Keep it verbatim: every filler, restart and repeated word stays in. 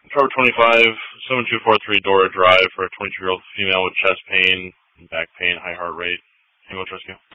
Trevor twenty-five, seven two four three Dora Drive for a twenty-two-year-old female with chest pain, back pain, high heart rate. Ambulance rescue.